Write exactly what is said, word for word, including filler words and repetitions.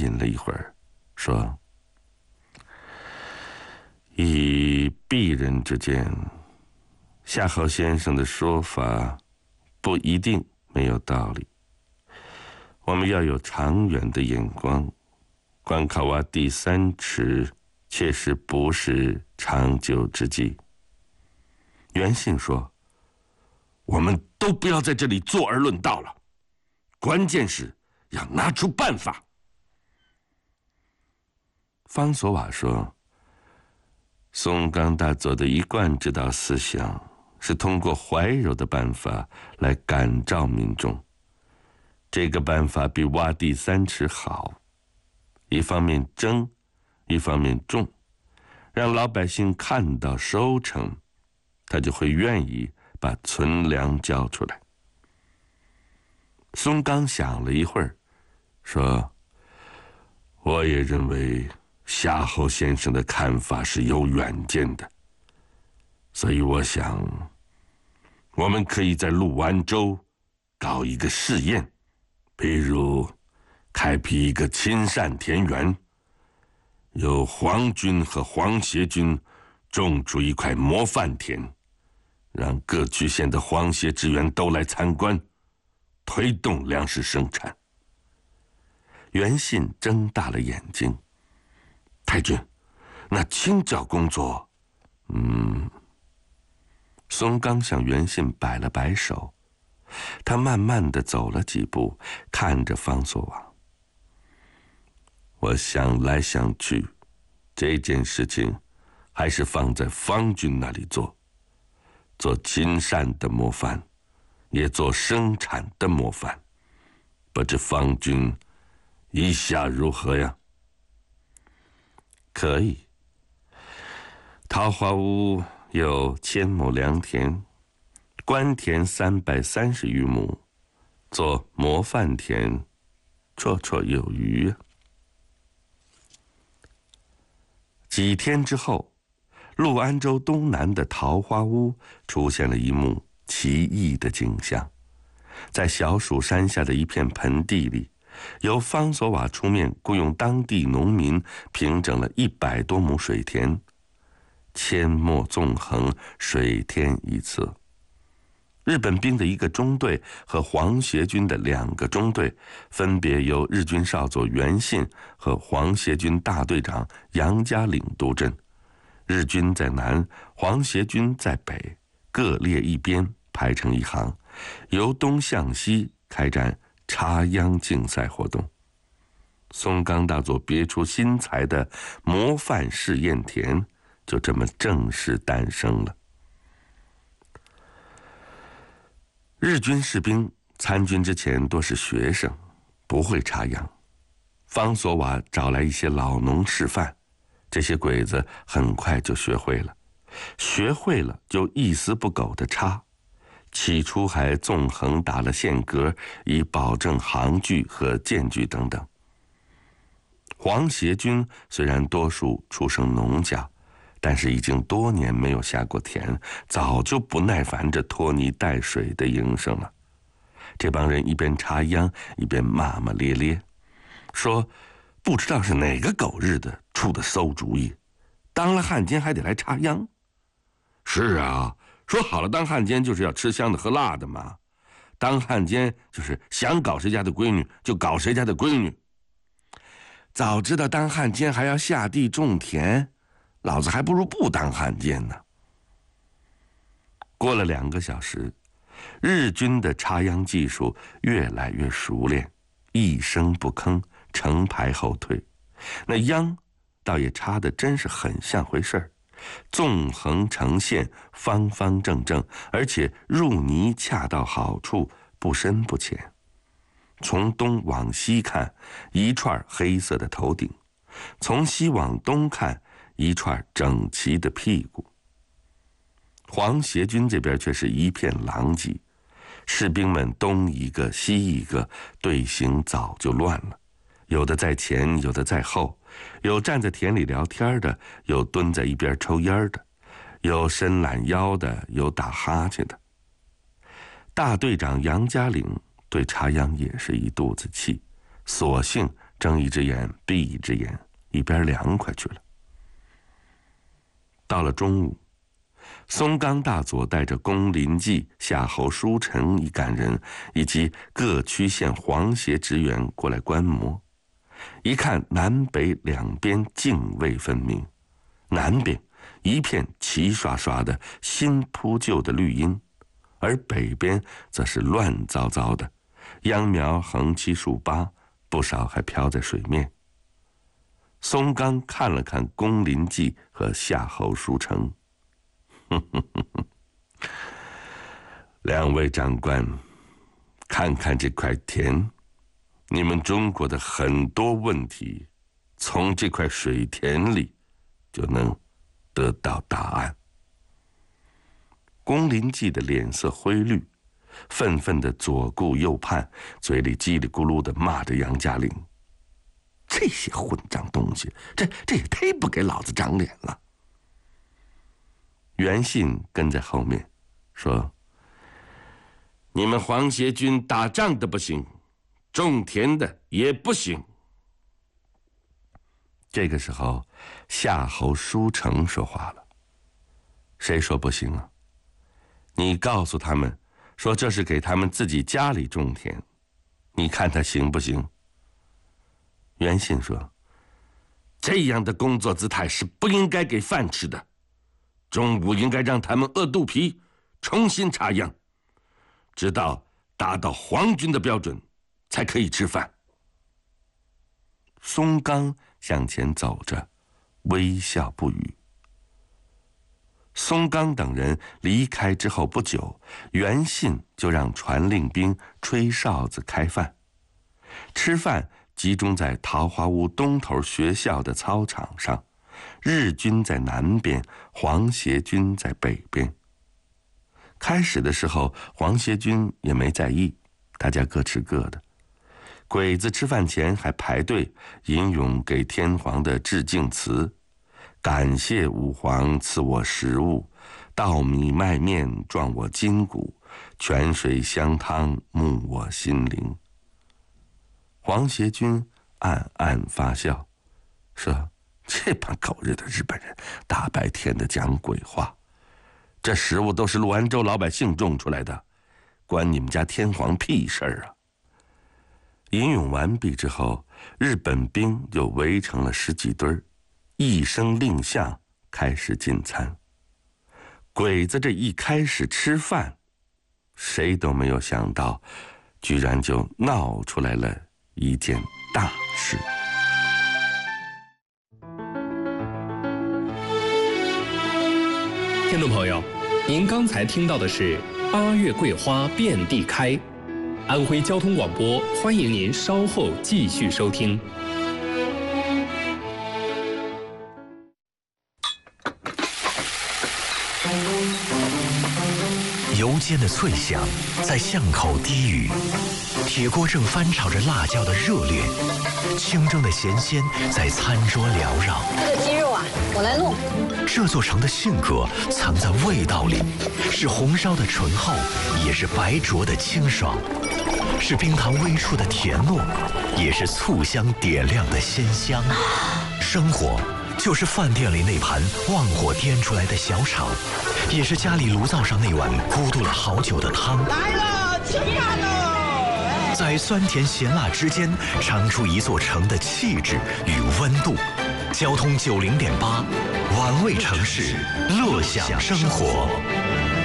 吟了一会儿，说：“以鄙人之见，夏侯先生的说法不一定没有道理。我们要有长远的眼光，光靠挖第三池确实不是长久之计。”袁信说：“我们都不要在这里坐而论道了，关键是要拿出办法。”方索瓦说：“松冈大佐的一贯指导思想是通过怀柔的办法来感召民众，这个办法比挖地三尺好，一方面征，一方面种，让老百姓看到收成，他就会愿意把存粮交出来。”松冈想了一会儿，说：“我也认为夏侯先生的看法是有远见的，所以我想，我们可以在陆安州搞一个试验，比如开辟一个亲善田园，由黄军和黄协军种出一块模范田，让各区县的黄协职员都来参观，推动粮食生产。”袁信睁大了眼睛：“太君，那清剿工作……嗯。”松冈向袁信摆了摆手，他慢慢地走了几步，看着方索瓦：“我想来想去，这件事情还是放在方军那里做，做亲善的模范，也做生产的模范。不知方军意下如何呀？”“可以。桃花坞有千亩良田，官田三百三十余亩，做模范田，绰绰有余啊。”几天之后，陆安州东南的桃花坞出现了一幕奇异的景象。在小蜀山下的一片盆地里，由方索瓦出面雇佣当地农民平整了一百多亩水田，阡陌纵横，水天一色。日本兵的一个中队和黄协军的两个中队，分别由日军少佐袁信和黄协军大队长杨家岭督阵。日军在南，黄协军在北，各列一边，排成一行，由东向西开展插秧竞赛活动。松冈大佐别出心裁的模范试验田就这么正式诞生了。日军士兵参军之前多是学生，不会插秧。方索瓦找来一些老农示范，这些鬼子很快就学会了，学会了就一丝不苟地插。起初还纵横打了线格，以保证行距和间距等等。黄协军虽然多数出生农家，但是已经多年没有下过田，早就不耐烦这拖泥带水的营生了。这帮人一边插秧，一边骂骂咧咧，说不知道是哪个狗日的出的馊主意，当了汉奸还得来插秧。是啊，说好了当汉奸就是要吃香的喝辣的嘛，当汉奸就是想搞谁家的闺女就搞谁家的闺女。早知道当汉奸还要下地种田，老子还不如不当汉奸呢。过了两个小时，日军的插秧技术越来越熟练，一声不吭，成排后退。那秧倒也插得真是很像回事儿，纵横成线，方方正正，而且入泥恰到好处，不深不浅。从东往西看，一串黑色的头顶；从西往东看，一串整齐的屁股。黄协军这边却是一片狼藉，士兵们东一个西一个，队形早就乱了，有的在前，有的在后，有站在田里聊天的，有蹲在一边抽烟的，有伸懒腰的，有打哈欠的。大队长杨家岭对插秧也是一肚子气，索性睁一只眼闭一只眼，一边凉快去了。到了中午，松冈大佐带着宫林纪、夏侯书成一干人以及各区县皇协职员过来观摩。一看南北两边泾渭分明，南边一片齐刷刷的新铺就的绿荫，而北边则是乱糟糟的，秧苗横七竖八，不少还飘在水面。松冈看了看宫林纪和夏侯书成，哼哼哼哼，两位长官，看看这块田，你们中国的很多问题，从这块水田里就能得到答案。宫林纪的脸色灰绿，愤愤地左顾右盼，嘴里叽里咕噜地骂着杨家岭：“这些混账东西，这这也忒不给老子长脸了。”袁信跟在后面说：“你们皇协军打仗的不行，种田的也不行。”这个时候，夏侯书成说话了：“谁说不行啊？你告诉他们，说这是给他们自己家里种田，你看他行不行？”袁信说：“这样的工作姿态是不应该给饭吃的，中午应该让他们饿肚皮，重新插秧，直到达到皇军的标准，才可以吃饭。”松冈向前走着，微笑不语。松冈等人离开之后不久，袁信就让传令兵吹哨子开饭。吃饭集中在桃花坞东头学校的操场上，日军在南边，皇协军在北边。开始的时候，皇协军也没在意，大家各吃各的。鬼子吃饭前还排队吟咏给天皇的致敬词，感谢吾皇赐我食物，稻米麦面壮我筋骨，泉水香汤沐我心灵。皇协军暗暗发笑，说：“这帮狗日的日本人大白天的讲鬼话，这食物都是陆安州老百姓种出来的，关你们家天皇屁事儿啊！”吟咏完毕之后，日本兵就围成了十几堆儿，一声令下，开始进餐。鬼子这一开始吃饭，谁都没有想到，居然就闹出来了一件大事。 听众朋友，您刚才听到的是《八月桂花遍地开》，安徽交通广播，欢迎您稍后继续收听。 油煎的脆响在巷口低语，铁锅正翻炒着辣椒的热烈，清蒸的咸鲜在餐桌缭绕。 这个鸡肉啊，我来弄。 这座城的性格藏在味道里，是红烧的醇厚，也是白灼的清爽，是冰糖微触的甜糯，也是醋香点亮的鲜香。生活就是饭店里那盘旺火颠出来的小炒，也是家里炉灶上那碗咕嘟了好久的汤。 来了，吃饭喽！ 在酸甜咸辣之间，尝出一座城的气质与温度。交通九零点八，玩味城市，乐享生活。